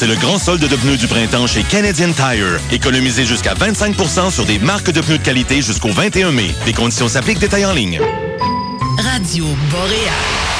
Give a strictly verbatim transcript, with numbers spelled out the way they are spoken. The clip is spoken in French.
C'est le grand solde de pneus du printemps chez Canadian Tire. Économisez jusqu'à vingt-cinq pour cent sur des marques de pneus de qualité jusqu'au vingt et un mai. Les conditions s'appliquent, détail en ligne. Radio Boréal.